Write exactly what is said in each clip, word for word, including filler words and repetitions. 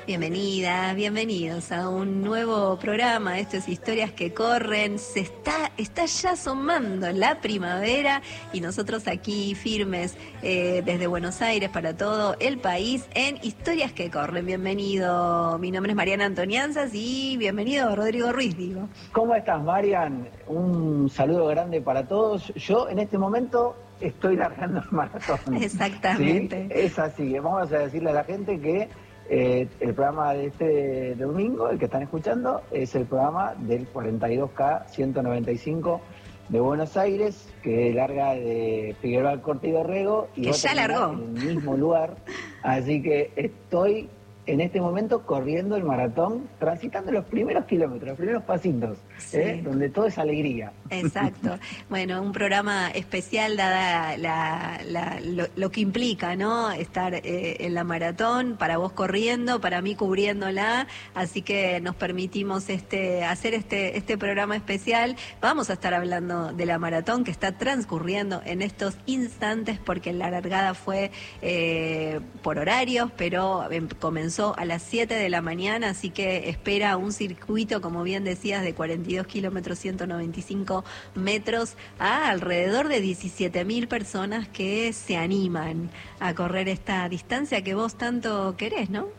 Bienvenidas, bienvenidos a un nuevo programa. Esto es Historias que Corren. Se está, está ya asomando la primavera y nosotros aquí firmes eh, desde Buenos Aires para todo el país en Historias que Corren. Bienvenido, mi nombre es Mariana Antonianzas y bienvenido Rodrigo Ruiz, digo. ¿Cómo estás, Marian? Un saludo grande para todos. Yo en este momento estoy largando el maratón. Exactamente. ¿Sí? Es así. Vamos a decirle a la gente que Eh, el programa de este domingo, el que están escuchando, es el programa del cuarenta y dos K ciento noventa y cinco de Buenos Aires, que larga de Figueroa al Corte y Dorrego y que ya largó en el mismo lugar. Así que estoy en este momento corriendo el maratón, transitando los primeros kilómetros, los primeros pasitos, sí. ¿eh? Donde todo es alegría. Exacto. Bueno, un programa especial dada la, la, lo, lo que implica, ¿no? Estar eh, en la maratón, para vos corriendo, para mí cubriéndola, así que nos permitimos este hacer este este programa especial. Vamos a estar hablando de la maratón que está transcurriendo en estos instantes, porque la largada fue eh, por horarios, pero comenzó a las siete de la mañana, así que espera un circuito, como bien decías, de cuarenta y dos kilómetros, ciento noventa y cinco metros, a alrededor de diecisiete mil personas que se animan a correr esta distancia que vos tanto querés, ¿no?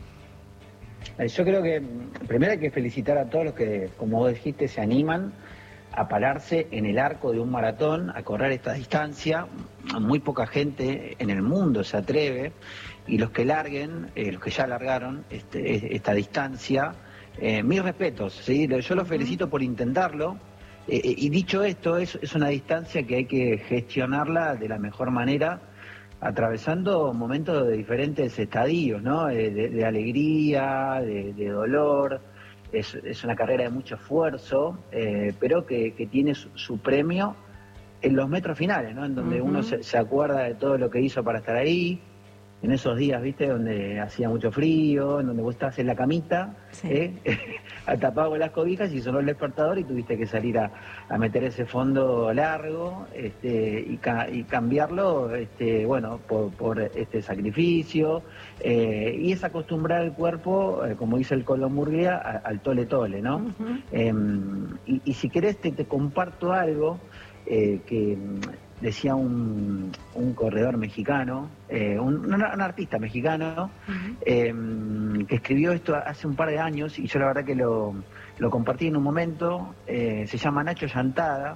Yo creo que primero hay que felicitar a todos los que, como vos dijiste, se animan a pararse en el arco de un maratón, a correr esta distancia. Muy poca gente en el mundo se atreve, y los que larguen, eh, los que ya largaron este, esta distancia, eh, mis respetos, ¿sí? Yo los felicito por intentarlo, eh, y dicho esto, es, es una distancia que hay que gestionarla de la mejor manera, atravesando momentos de diferentes estadios, ¿no? De, de, de alegría, de, de dolor. Es, es una carrera de mucho esfuerzo, eh, pero que, que tiene su, su premio en los metros finales, ¿no? En donde uh-huh. uno se, se acuerda de todo lo que hizo para estar ahí, en esos días, ¿viste? Donde hacía mucho frío, en donde vos estabas en la camita, sí. ¿eh? Tapado con las cobijas y sonó el despertador y tuviste que salir a, a meter ese fondo largo este, y, ca y cambiarlo, este, bueno, por, por este sacrificio, eh, y es acostumbrar el cuerpo, eh, como dice el Colo Murguía, a, al tole tole, ¿no? Uh-huh. eh, y, y si querés te, te comparto algo eh, que decía un, un corredor mexicano, eh, un, un, un artista mexicano, uh-huh. eh, que escribió esto hace un par de años, y yo la verdad que lo, lo compartí en un momento. Eh, se llama Nacho Llantada,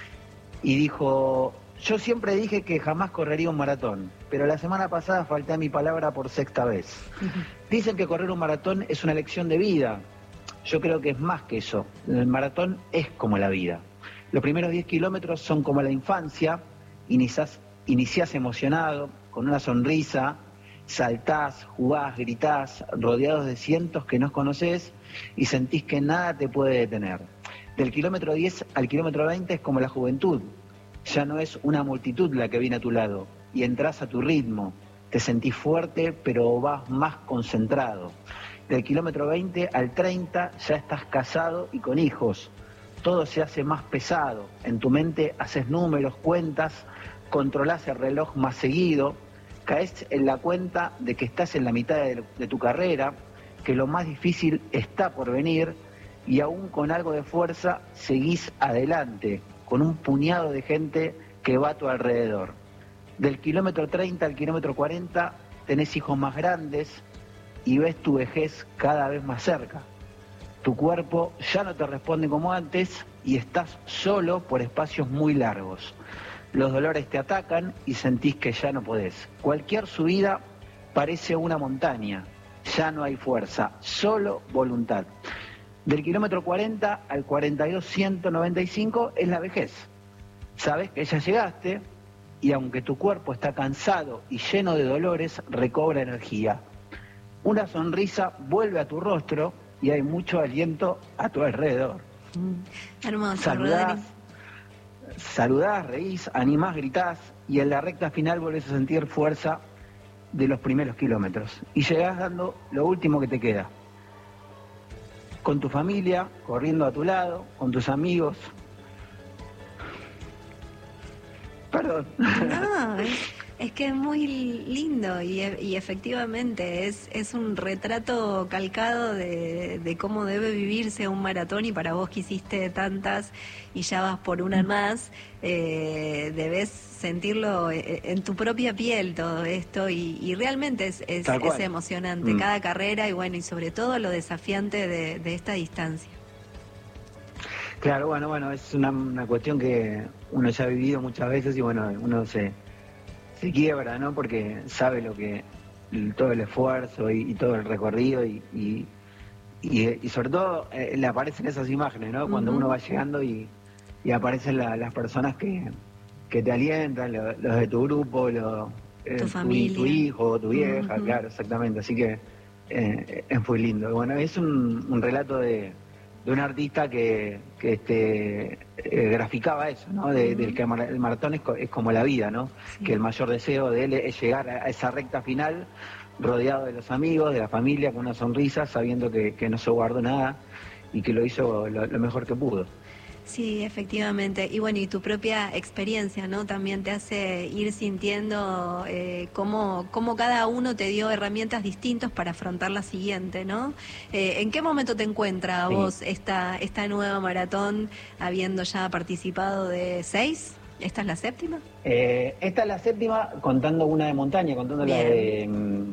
y dijo: yo siempre dije que jamás correría un maratón, pero la semana pasada falté a mi palabra por sexta vez. Uh-huh. Dicen que correr un maratón es una lección de vida. Yo creo que es más que eso. El maratón es como la vida. Los primeros diez kilómetros son como la infancia. Iniciás, iniciás emocionado, con una sonrisa, saltás, jugás, gritás, rodeados de cientos que no conocés y sentís que nada te puede detener. Del kilómetro diez al kilómetro veinte es como la juventud. Ya no es una multitud la que viene a tu lado y entrás a tu ritmo. Te sentís fuerte, pero vas más concentrado. Del kilómetro veinte al treinta ya estás casado y con hijos. Todo se hace más pesado. En tu mente haces números, cuentas, controlás el reloj más seguido, caes en la cuenta de que estás en la mitad de, de tu carrera, que lo más difícil está por venir, y aún con algo de fuerza seguís adelante, con un puñado de gente que va a tu alrededor. Del kilómetro treinta al kilómetro cuarenta tenés hijos más grandes y ves tu vejez cada vez más cerca. Tu cuerpo ya no te responde como antes y estás solo por espacios muy largos. Los dolores te atacan y sentís que ya no podés. Cualquier subida parece una montaña. Ya no hay fuerza, solo voluntad. Del kilómetro cuarenta al cuarenta y dos ciento noventa y cinco es la vejez. Sabes que ya llegaste y aunque tu cuerpo está cansado y lleno de dolores, recobra energía. Una sonrisa vuelve a tu rostro y hay mucho aliento a tu alrededor. Mm, hermoso, saludás, saludás, reís, animás, gritás, y en la recta final volvés a sentir fuerza de los primeros kilómetros. Y llegás dando lo último que te queda. Con tu familia, corriendo a tu lado, con tus amigos. Perdón. No, Es que es muy lindo y, y efectivamente es, es un retrato calcado de, de cómo debe vivirse un maratón, y para vos que hiciste tantas y ya vas por una más, eh, debes sentirlo en tu propia piel todo esto, y, y realmente es, es, es emocionante mm. cada carrera, y bueno, y sobre todo lo desafiante de, de esta distancia. Claro, bueno, bueno, es una, una cuestión que uno ya ha vivido muchas veces y bueno, uno se... se quiebra, ¿no? Porque sabe lo que, todo el esfuerzo y, y todo el recorrido y, y, y, y sobre todo eh, le aparecen esas imágenes, ¿no? Cuando uh-huh. uno va llegando y, y aparecen la, las personas que, que te alientan, lo, los de tu grupo, lo, eh, tu, familia. tu, tu hijo, tu vieja, uh-huh. claro, exactamente. Así que eh, es muy lindo. Bueno, es un, un relato de... de un artista que, que este, eh, graficaba eso, ¿no? De, uh-huh. Del que el maratón es, es como la vida, ¿no? Sí. Que el mayor deseo de él es llegar a esa recta final, rodeado de los amigos, de la familia, con una sonrisa, sabiendo que, que no se guardó nada y que lo hizo lo, lo mejor que pudo. Sí, efectivamente. Y bueno, y tu propia experiencia, ¿no? También te hace ir sintiendo eh, cómo, cómo cada uno te dio herramientas distintas para afrontar la siguiente, ¿no? Eh, ¿En qué momento te encuentra a vos sí. esta, esta nueva maratón, habiendo ya participado de seis? ¿Esta es la séptima? Eh, esta es la séptima, contando una de montaña, contando bien. la de,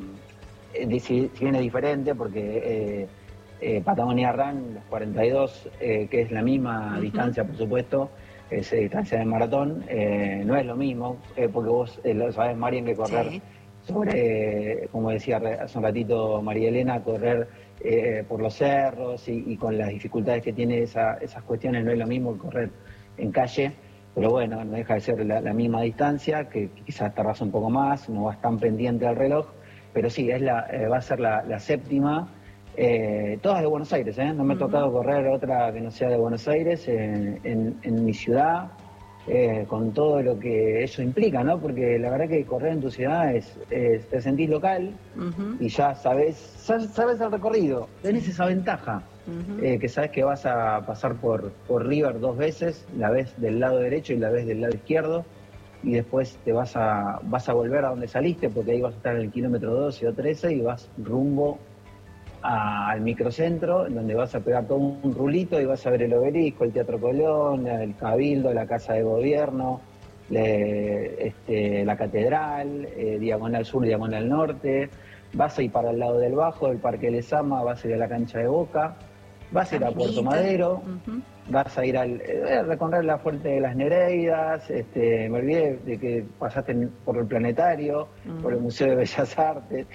de si, si bien es diferente, porque... Eh, Eh, Patagonia Run, los cuarenta y dos, eh, que es la misma uh-huh. distancia, por supuesto, es eh, distancia de maratón, eh, no es lo mismo, eh, porque vos eh, lo sabés, Marian, que correr sí. sobre, eh, como decía hace un ratito María Elena, correr eh, por los cerros y, y con las dificultades que tiene esa, esas cuestiones, no es lo mismo que correr en calle, pero bueno, no deja de ser la, la misma distancia, que quizás tardás un poco más, no vas tan pendiente del reloj, pero sí, es la, eh, va a ser la, la séptima. Eh, todas de Buenos Aires, ¿eh? No me ha tocado uh-huh. correr otra que no sea de Buenos Aires en, en, en mi ciudad, eh, con todo lo que eso implica, ¿no? Porque la verdad que correr en tu ciudad es, es te sentís local uh-huh. y ya sabes, sabes el recorrido, tenés esa ventaja, uh-huh. eh, que sabes que vas a pasar por, por River dos veces, la vez del lado derecho y la vez del lado izquierdo, y después te vas a, vas a volver a donde saliste, porque ahí vas a estar en el kilómetro doce o trece y vas rumbo al microcentro, donde vas a pegar todo un rulito y vas a ver el Obelisco, el Teatro Colón, el Cabildo, la Casa de Gobierno, le, este, la Catedral, eh, Diagonal Sur, Diagonal Norte, vas a ir para el lado del Bajo, del Parque Lezama, vas a ir a la cancha de Boca, vas a ir a Puerto Madero, uh-huh. vas a ir al, eh, a recorrer la Fuente de las Nereidas, este, me olvidé de que pasaste por el Planetario, uh-huh. por el Museo de Bellas Artes.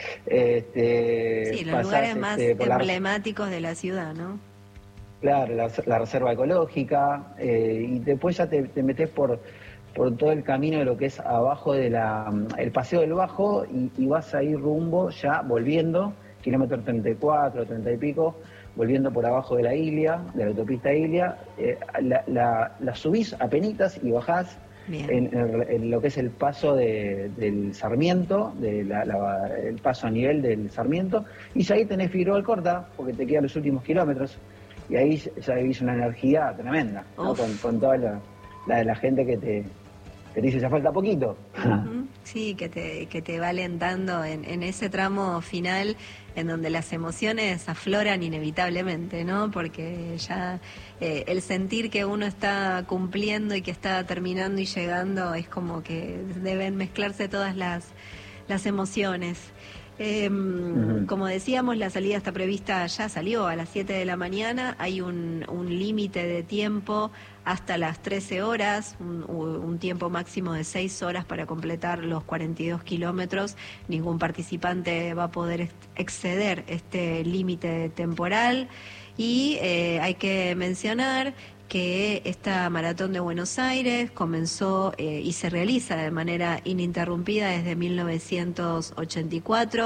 Este, sí, los pasás, lugares más este, emblemáticos la, de la ciudad, ¿no? Claro, la, la Reserva Ecológica, eh, y después ya te, te metés por, por todo el camino de lo que es abajo de la, el Paseo del Bajo, y, y vas a ir rumbo, ya volviendo, kilómetro treinta y cuatro, treinta y pico, volviendo por abajo de la Ilia, de la autopista Ilia, eh, la, la, la subís a penitas y bajás en, en, en lo que es el paso de, del Sarmiento, de la, la, el paso a nivel del Sarmiento, y ya ahí tenés Figueroa Alcorta, porque te quedan los últimos kilómetros, y ahí ya vivís una energía tremenda, ¿no? con, con toda la, la, la gente que te, que te dice ya falta poquito. Uh-huh. Sí, que te, que te va alentando en, en ese tramo final en donde las emociones afloran inevitablemente, ¿no? Porque ya eh, el sentir que uno está cumpliendo y que está terminando y llegando es como que deben mezclarse todas las, las emociones. Eh, uh-huh. Como decíamos, la salida está prevista, ya salió a las siete de la mañana, hay un, un límite de tiempo hasta las trece horas, un, un tiempo máximo de seis horas para completar los cuarenta y dos kilómetros. Ningún participante va a poder exceder este límite temporal y eh, hay que mencionar que esta maratón de Buenos Aires comenzó eh, y se realiza de manera ininterrumpida desde mil novecientos ochenta y cuatro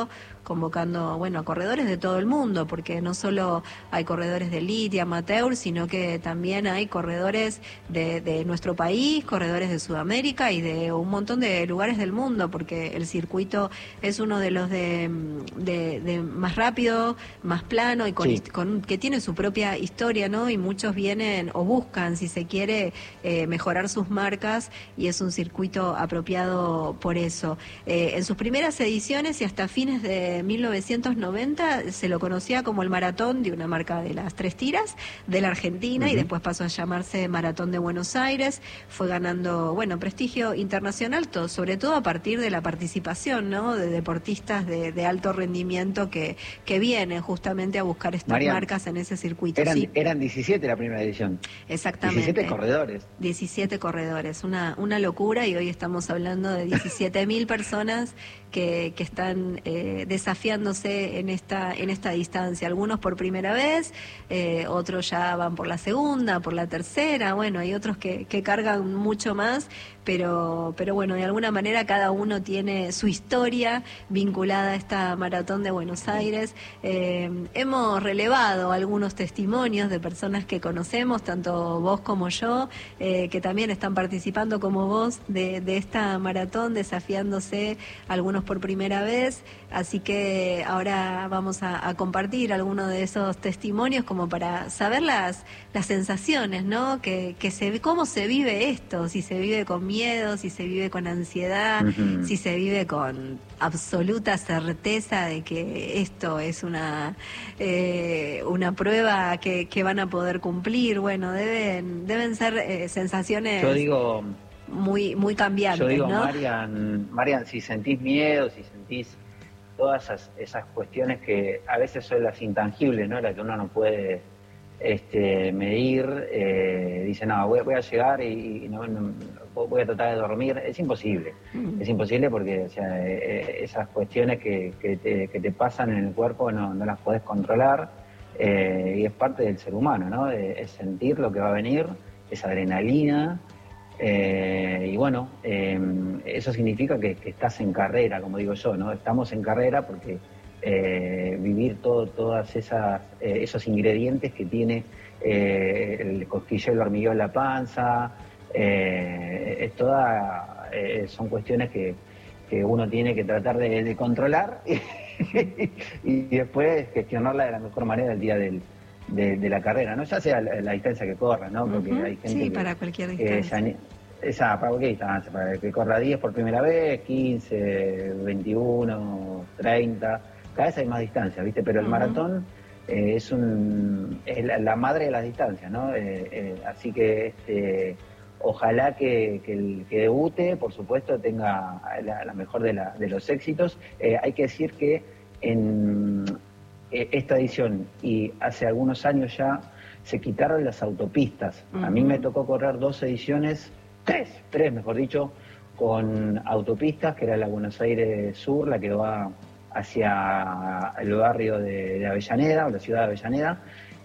convocando, bueno, a corredores de todo el mundo, porque no solo hay corredores de elite y amateur, sino que también hay corredores de, de nuestro país, corredores de Sudamérica y de un montón de lugares del mundo, porque el circuito es uno de los de, de, de más rápido, más plano y con, Sí. con que tiene su propia historia, ¿no? Y muchos vienen o buscan, si se quiere, eh, mejorar sus marcas, y es un circuito apropiado por eso. Eh, en sus primeras ediciones y hasta fines de mil novecientos noventa se lo conocía como el maratón de una marca de las tres tiras de la Argentina, uh-huh. y después pasó a llamarse Maratón de Buenos Aires. Fue ganando, bueno, prestigio internacional, todo, sobre todo a partir de la participación, ¿no? De deportistas de, de alto rendimiento que, que vienen justamente a buscar estas Marian, marcas en ese circuito. Eran, sí. eran diecisiete la primera edición. Exactamente. diecisiete corredores. diecisiete corredores, una, una locura, y hoy estamos hablando de diecisiete mil personas que, que están eh, desafiándose en esta, en esta distancia. Algunos por primera vez, eh, otros ya van por la segunda, por la tercera, bueno, hay otros que, que cargan mucho más, pero, pero bueno, de alguna manera cada uno tiene su historia vinculada a esta maratón de Buenos Aires. Eh, hemos relevado algunos testimonios de personas que conocemos, tanto vos como yo, eh, que también están participando como vos de, de esta maratón, desafiándose, algunos por primera vez, así que ahora vamos a, a compartir algunos de esos testimonios como para saber las, las sensaciones, ¿no? Que, que se, cómo se vive esto, si se vive con miedo, si se vive con ansiedad, uh-huh. si se vive con absoluta certeza de que esto es una eh, una prueba que, que van a poder cumplir. Bueno, deben deben ser eh, sensaciones yo digo muy muy cambiantes, yo digo, ¿no? Marian, Marian, si sentís miedo, si sentís todas esas, esas cuestiones que a veces son las intangibles, ¿no? Las que uno no puede este, medir, eh, dice, no, voy, voy a llegar y, y no, no, voy a tratar de dormir. Es imposible, mm. es imposible porque, o sea, eh, esas cuestiones que, que, te, que te pasan en el cuerpo no, no las podés controlar, eh, y es parte del ser humano, ¿no? Es sentir lo que va a venir, esa adrenalina. Eh, y bueno, eh, eso significa que, que estás en carrera, como digo yo, ¿no? Estamos en carrera porque eh, vivir todo, todas esas eh, esos ingredientes que tiene eh, el cosquilleo, el hormigueo en la panza, eh, es toda, eh, son cuestiones que, que uno tiene que tratar de, de controlar y, y después gestionarla de la mejor manera el día del De, de la carrera, ¿no? Ya sea la, la distancia que corra, ¿no? Porque uh-huh. hay gente sí, que, para cualquier distancia. Que, esa, para cualquier distancia, para que corra diez por primera vez, quince, veintiuno, treinta, cada vez hay más distancia, ¿viste? Pero el uh-huh. maratón eh, es un es la, la madre de las distancias, ¿no? Eh, eh, así que este, ojalá que, que el que debute, por supuesto, tenga la, la mejor de, la, de los éxitos. Eh, hay que decir que en esta edición y hace algunos años ya se quitaron las autopistas. Uh-huh. A mí me tocó correr dos ediciones, tres, tres mejor dicho, con autopistas, que era la Buenos Aires Sur, la que va hacia el barrio de, de Avellaneda, o la ciudad de Avellaneda,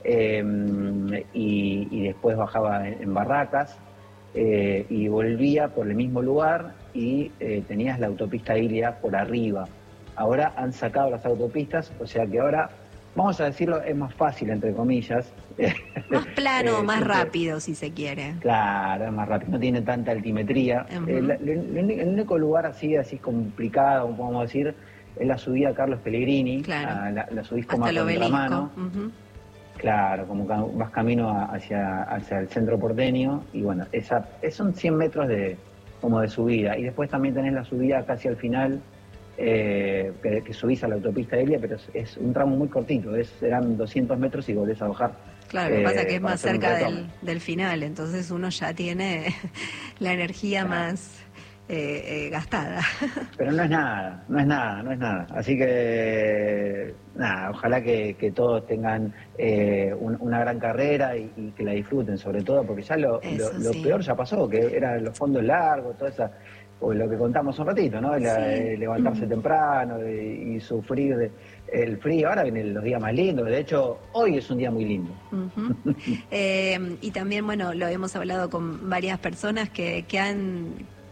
eh, y, y después bajaba en, en Barracas, eh, y volvía por el mismo lugar, y eh, tenías la autopista Ilia por arriba. Ahora han sacado las autopistas, o sea que ahora, vamos a decirlo, es más fácil, entre comillas. Más plano, eh, más siempre, rápido, si se quiere. Claro, es más rápido, no tiene tanta altimetría. Uh-huh. eh, la, el, el único lugar así, así complicado, podemos decir, es la subida a Carlos Pellegrini. Claro. A la, la subís como hasta a contramano. Uh-huh. Claro, como vas camino hacia, hacia el centro porteño, y bueno, esa, son cien metros de, como de subida. Y después también tenés la subida casi al final, Eh, que, que subís a la autopista Elia, pero es, es un tramo muy cortito, es, serán doscientos metros y volvés a bajar. Claro, lo que eh, pasa es que es más cerca del, del final, entonces uno ya tiene la energía claro. más eh, eh, gastada. Pero no es nada, no es nada, no es nada. Así que, nada, ojalá que, que todos tengan eh, un, una gran carrera y, y que la disfruten, sobre todo, porque ya lo, Eso, lo, lo sí. peor ya pasó, que eran los fondos largos, toda esa... o lo que contamos un ratito, ¿no? La, sí. eh, levantarse uh-huh. temprano y, y sufrir de, el frío. Ahora vienen los días más lindos. De hecho, hoy es un día muy lindo. Uh-huh. eh, y también, bueno, lo hemos hablado con varias personas que, que han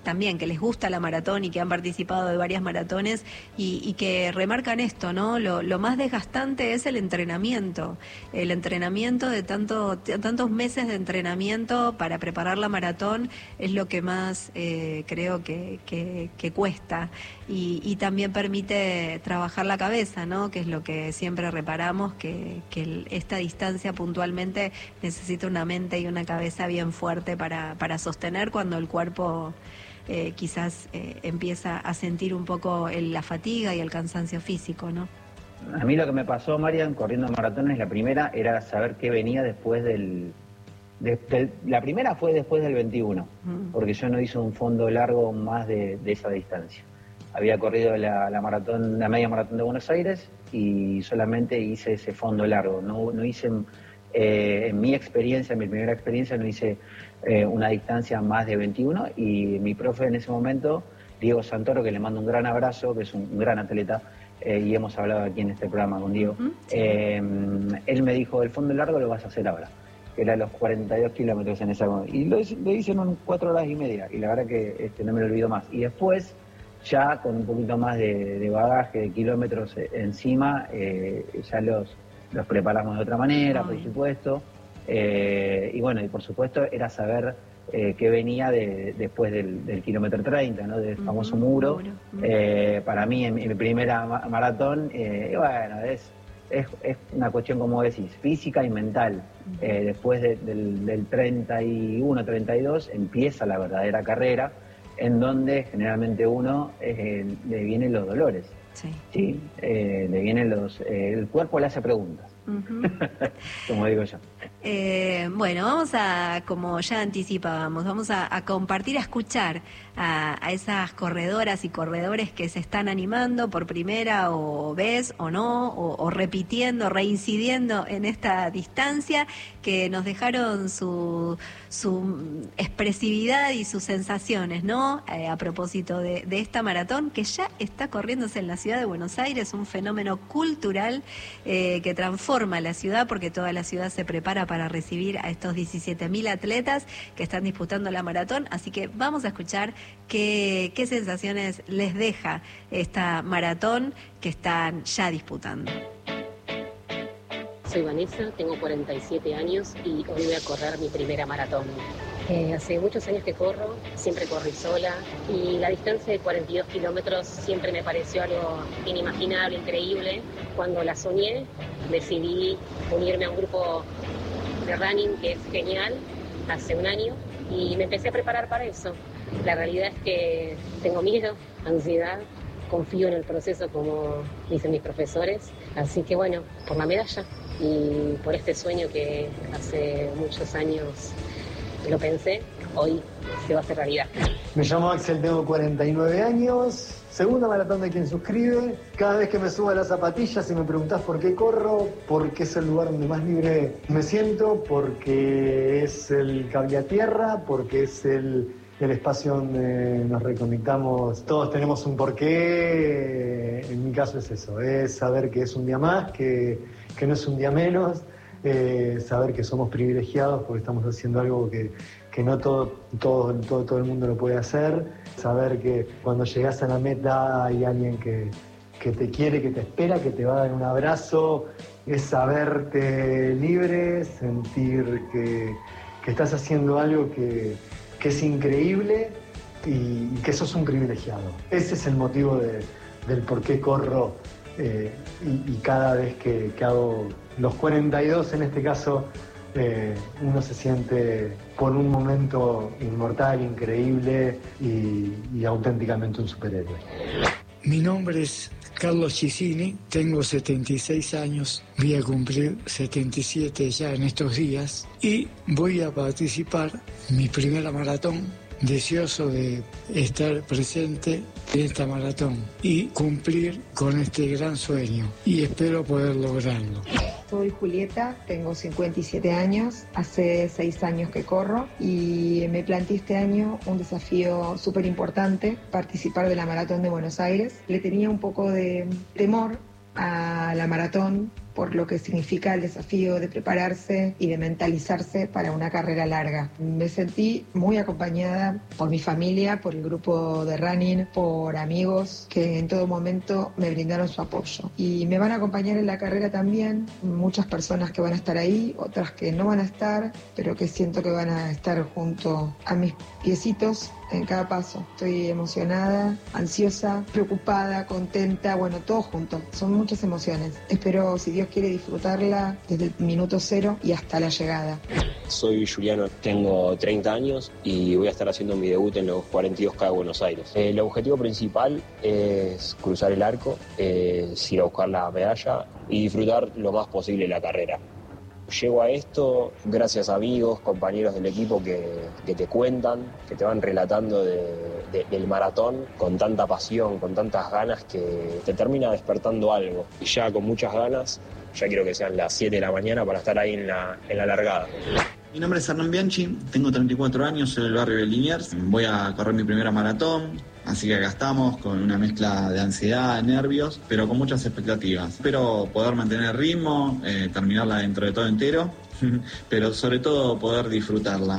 también que les gusta la maratón y que han participado de varias maratones y, y que remarcan esto, ¿no? Lo, lo más desgastante es el entrenamiento, el entrenamiento de tanto, tantos meses de entrenamiento para preparar la maratón es lo que más eh, creo que, que, que cuesta y, y también permite trabajar la cabeza, ¿no? Que es lo que siempre reparamos, que, que el, esta distancia puntualmente necesita una mente y una cabeza bien fuerte para, para sostener cuando el cuerpo eh, quizás eh, empieza a sentir un poco el, la fatiga y el cansancio físico, ¿no? A mí lo que me pasó, Marian, corriendo maratones, la primera era saber qué venía después del... De, de, la primera fue después del veintiuno, mm. porque yo no hice un fondo largo más de, de esa distancia. Había corrido la, la maratón, la media maratón de Buenos Aires y solamente hice ese fondo largo. No, no hice, eh, en mi experiencia, en mi primera experiencia, no hice eh, una distancia más de veintiuno y mi profe en ese momento, Diego Santoro, que le mando un gran abrazo, que es un, un gran atleta, eh, y hemos hablado aquí en este programa con Diego, uh-huh, sí. eh, él me dijo, el fondo largo lo vas a hacer ahora, que era los cuarenta y dos kilómetros en esa... Y lo, lo hice en cuatro horas y media, y la verdad que este, no me lo olvido más. Y después, ya con un poquito más de, de bagaje, de kilómetros encima, eh, ya los, los preparamos de otra manera, Ay. por supuesto. Eh, y bueno, y por supuesto era saber eh, qué venía de, después del, del kilómetro treinta, ¿no? Del famoso uh-huh, muro. Uh-huh. Eh, para mí, en, en mi primera ma- maratón, eh, bueno, es... Es, es una cuestión, como decís, física y mental. Uh-huh. Eh, después de, del, del treinta y uno, treinta y dos empieza la verdadera carrera, en donde generalmente uno eh, le vienen los dolores. Sí. ¿Sí? Eh, le vienen los... Eh, el cuerpo le hace preguntas. Uh-huh. Como digo yo. Eh, bueno, vamos a, como ya anticipábamos, vamos a, a compartir, a escuchar a, a esas corredoras y corredores que se están animando por primera o vez o no, o, o repitiendo, reincidiendo en esta distancia, que nos dejaron su, su expresividad y sus sensaciones, ¿no? Eh, a propósito de, de esta maratón que ya está corriéndose en la ciudad de Buenos Aires, un fenómeno cultural eh, que transforma la ciudad, porque toda la ciudad se prepara para recibir a estos diecisiete mil atletas que están disputando la maratón, así que vamos a escuchar qué, qué sensaciones les deja esta maratón que están ya disputando. Soy Vanessa, tengo cuarenta y siete años y hoy voy a correr mi primera maratón. Eh, hace muchos años que corro, siempre corrí sola y la distancia de cuarenta y dos kilómetros siempre me pareció algo inimaginable, increíble. Cuando la soñé, decidí unirme a un grupo de running que es genial hace un año y me empecé a preparar para eso. La realidad es que tengo miedo, ansiedad, confío en el proceso como dicen mis profesores, así que bueno, por la medalla y por este sueño que hace muchos años lo pensé, hoy se va a hacer realidad. Me llamo Axel, tengo cuarenta y nueve años, segunda maratón de Quien Suscribe. Cada vez que me subo a las zapatillas y me preguntás por qué corro, porque es el lugar donde más libre me siento, porque es el cable a tierra, porque es el, el espacio donde nos reconectamos. Todos tenemos un porqué, en mi caso es eso, es saber que es un día más, que, que no es un día menos. Eh, saber que somos privilegiados porque estamos haciendo algo que, que no todo, todo, todo, todo el mundo lo puede hacer, saber que cuando llegas a la meta hay alguien que, que te quiere, que te espera, que te va a dar un abrazo, es saberte libre, sentir que, que estás haciendo algo que, que es increíble y, y que sos un privilegiado. Ese es el motivo de, del por qué corro eh, y, y cada vez que, que hago los cuarenta y dos en este caso, eh, uno se siente por un momento inmortal, increíble y, y auténticamente un superhéroe. Mi nombre es Carlos Chicini, tengo setenta y seis años, voy a cumplir setenta y siete ya en estos días y voy a participar en mi primera maratón. Deseoso de estar presente en esta maratón y cumplir con este gran sueño y espero poder lograrlo. Soy Julieta, tengo cincuenta y siete años, hace seis años que corro y me planteé este año un desafío súper importante, participar de la Maratón de Buenos Aires. Le tenía un poco de temor a la maratón por lo que significa el desafío de prepararse y de mentalizarse para una carrera larga. Me sentí muy acompañada por mi familia, por el grupo de running, por amigos que en todo momento me brindaron su apoyo. Y me van a acompañar en la carrera también muchas personas que van a estar ahí, otras que no van a estar, pero que siento que van a estar junto a mis piecitos en cada paso. Estoy emocionada, ansiosa, preocupada, contenta, bueno, todo junto. Son muchas emociones. Espero, si Dios quiere, disfrutarla desde el minuto cero y hasta la llegada. Soy Juliano, tengo treinta años y voy a estar haciendo mi debut en los cuarenta y dos K de Buenos Aires. El objetivo principal es cruzar el arco, es ir a buscar la medalla y disfrutar lo más posible la carrera. Llego a esto gracias a amigos, compañeros del equipo que, que te cuentan, que te van relatando de, de, del maratón con tanta pasión, con tantas ganas que te termina despertando algo. Y ya con muchas ganas, ya quiero que sean las siete de la mañana para estar ahí en la, en la largada. Mi nombre es Hernán Bianchi, tengo treinta y cuatro años, soy del barrio de Liniers. Voy a correr mi primera maratón, así que acá estamos con una mezcla de ansiedad, nervios, pero con muchas expectativas. Espero poder mantener el ritmo, eh, terminarla dentro de todo entero, pero sobre todo poder disfrutarla.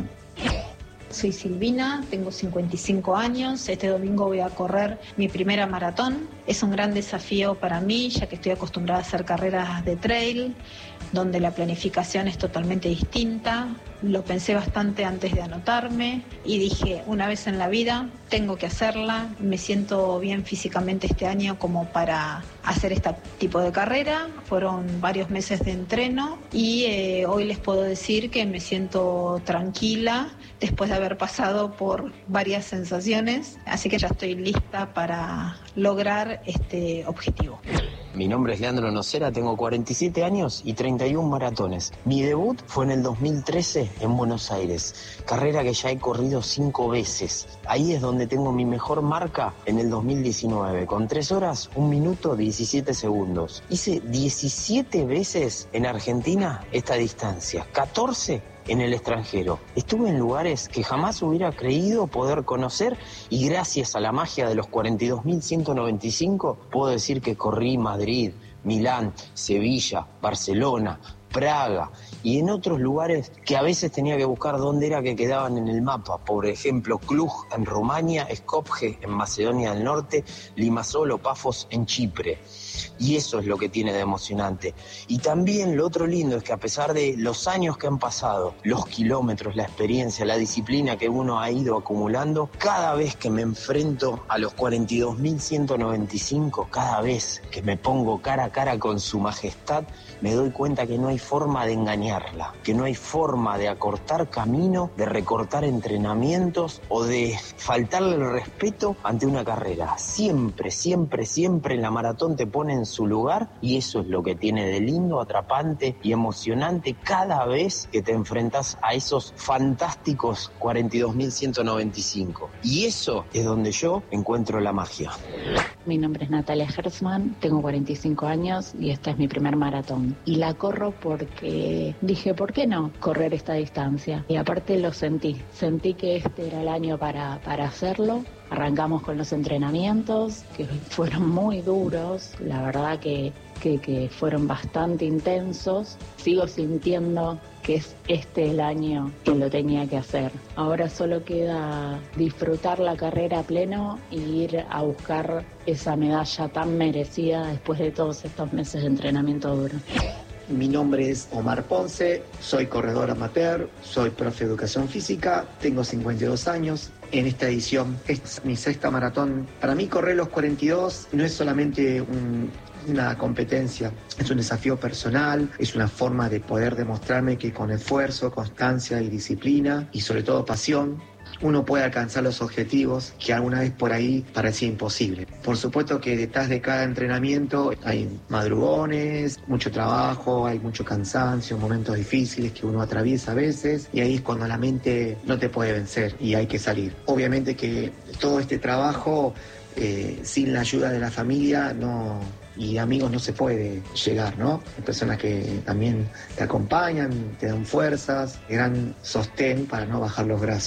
Soy Silvina, tengo cincuenta y cinco años, este domingo voy a correr mi primera maratón. Es un gran desafío para mí, ya que estoy acostumbrada a hacer carreras de trail, donde la planificación es totalmente distinta. Lo pensé bastante antes de anotarme y dije, una vez en la vida tengo que hacerla. Me siento bien físicamente este año como para hacer este tipo de carrera. Fueron varios meses de entreno y eh, hoy les puedo decir que me siento tranquila después de haber pasado por varias sensaciones, así que ya estoy lista para lograr este objetivo. Mi nombre es Leandro Nocera, tengo cuarenta y siete años y treinta y uno maratones. Mi debut fue en el dos mil trece en Buenos Aires, carrera que ya he corrido cinco veces. Ahí es donde tengo mi mejor marca en el dos mil diecinueve, con tres horas, un minuto, diecisiete segundos. Hice diecisiete veces en Argentina esta distancia, catorce en el extranjero. Estuve en lugares que jamás hubiera creído poder conocer y gracias a la magia de los cuarenta y dos mil ciento noventa y cinco puedo decir que corrí Madrid, Milán, Sevilla, Barcelona, Praga y en otros lugares que a veces tenía que buscar dónde era que quedaban en el mapa. Por ejemplo, Cluj en Rumania, Skopje en Macedonia del Norte, Limassol o Pafos en Chipre. Y eso es lo que tiene de emocionante. Y también lo otro lindo es que a pesar de los años que han pasado, los kilómetros, la experiencia, la disciplina que uno ha ido acumulando, cada vez que me enfrento a los cuarenta y dos mil ciento noventa y cinco, cada vez que me pongo cara a cara con su majestad, me doy cuenta que no hay forma de engañarla, que no hay forma de acortar camino, de recortar entrenamientos o de faltarle el respeto ante una carrera. Siempre, siempre, siempre en la maratón te pone en su lugar y eso es lo que tiene de lindo, atrapante y emocionante cada vez que te enfrentas a esos fantásticos cuarenta y dos mil ciento noventa y cinco. Y eso es donde yo encuentro la magia. Mi nombre es Natalia Herzman, tengo cuarenta y cinco años y esta es mi primer maratón. Y la corro porque dije, ¿por qué no correr esta distancia? Y aparte lo sentí, sentí que este era el año para, para hacerlo. Arrancamos con los entrenamientos, que fueron muy duros, la verdad que, que, que fueron bastante intensos. Sigo sintiendo que es este el año que lo tenía que hacer. Ahora solo queda disfrutar la carrera a pleno y ir a buscar esa medalla tan merecida después de todos estos meses de entrenamiento duro. Mi nombre es Omar Ponce, soy corredor amateur, soy profe de educación física, tengo cincuenta y dos años. En esta edición es mi sexta maratón. Para mí correr los cuarenta y dos no es solamente un, una competencia, es un desafío personal, es una forma de poder demostrarme que con esfuerzo, constancia y disciplina y sobre todo pasión, uno puede alcanzar los objetivos que alguna vez por ahí parecía imposible. Por supuesto que detrás de cada entrenamiento hay madrugones, mucho trabajo, hay mucho cansancio, momentos difíciles que uno atraviesa a veces y ahí es cuando la mente no te puede vencer y hay que salir. Obviamente que todo este trabajo eh, sin la ayuda de la familia no... y amigos no se puede llegar, ¿no? Hay personas que también te acompañan, te dan fuerzas, gran sostén para no bajar los brazos.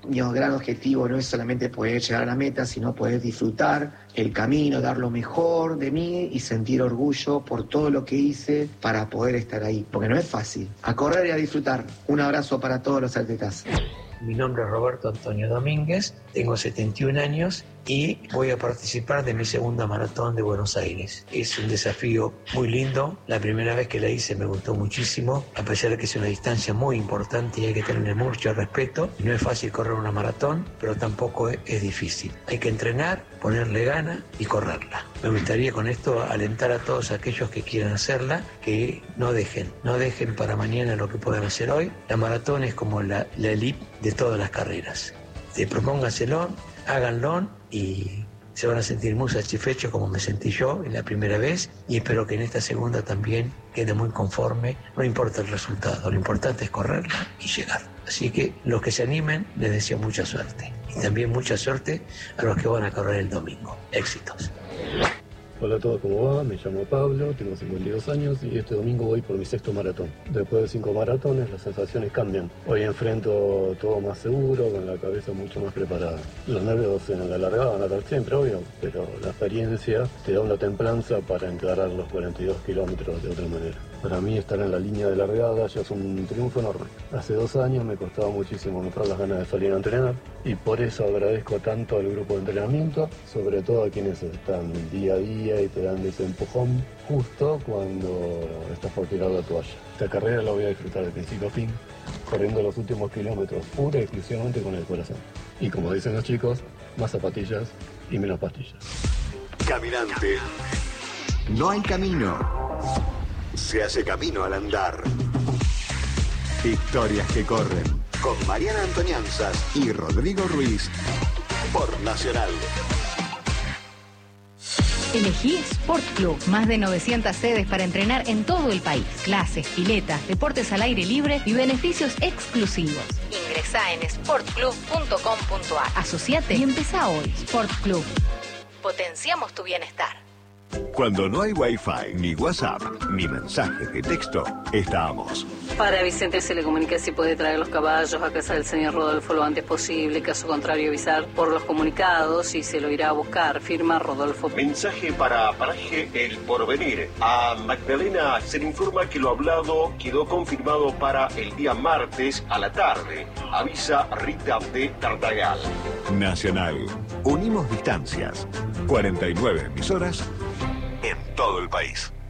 Mi gran objetivo no es solamente poder llegar a la meta, sino poder disfrutar el camino, dar lo mejor de mí y sentir orgullo por todo lo que hice para poder estar ahí. Porque no es fácil. A correr y a disfrutar. Un abrazo para todos los atletas. Mi nombre es Roberto Antonio Domínguez, tengo setenta y un años y voy a participar de mi segunda maratón de Buenos Aires. Es un desafío muy lindo, la primera vez que la hice me gustó muchísimo, a pesar de que es una distancia muy importante y hay que tener mucho respeto. No es fácil correr una maratón, pero tampoco es, es difícil. Hay que entrenar, ponerle gana y correrla. Me gustaría con esto alentar a todos aquellos que quieran hacerla, que no dejen, no dejen para mañana lo que puedan hacer hoy. La maratón es como la, la elite de todas las carreras. Te propónganselo, háganlo y se van a sentir muy satisfechos como me sentí yo en la primera vez y espero que en esta segunda también quede muy conforme. No importa el resultado, lo importante es correrla y llegar. Así que los que se animen les deseo mucha suerte y también mucha suerte a los que van a correr el domingo. Éxitos. Hola a todos, ¿cómo va? Me llamo Pablo, tengo cincuenta y dos años y este domingo voy por mi sexto maratón. Después de cinco maratones las sensaciones cambian. Hoy enfrento todo más seguro, con la cabeza mucho más preparada. Los nervios en la largada van a estar siempre, obvio, pero la experiencia te da una templanza para encarar los cuarenta y dos kilómetros de otra manera. Para mí estar en la línea de largada ya es un triunfo enorme. Hace dos años me costaba muchísimo notar las ganas de salir a entrenar y por eso agradezco tanto al grupo de entrenamiento, sobre todo a quienes están día a día y te dan ese empujón justo cuando estás por tirar la toalla. Esta carrera la voy a disfrutar de principio a fin, corriendo los últimos kilómetros pura y exclusivamente con el corazón. Y como dicen los chicos, más zapatillas y menos pastillas. Caminante. No hay camino. Se hace camino al andar. Historias que corren con Mariana Antonianzas y Rodrigo Ruiz por Nacional. Elegí Sport Club. Más de novecientas sedes para entrenar en todo el país. Clases, piletas, deportes al aire libre y beneficios exclusivos. Ingresá en sport club punto com punto a r. Asociate y empezá hoy. Sport Club. Potenciamos tu bienestar. Cuando no hay Wi-Fi, ni WhatsApp, ni mensajes de texto, estamos. Para Vicente se le comunica si puede traer los caballos a casa del señor Rodolfo lo antes posible. Caso contrario, avisar por los comunicados y se lo irá a buscar. Firma Rodolfo. Mensaje para Paraje El Porvenir. A Magdalena se le informa que lo hablado quedó confirmado para el día martes a la tarde. Avisa Rita de Tartagal. Nacional. Unimos distancias. cuarenta y nueve emisoras en todo el país.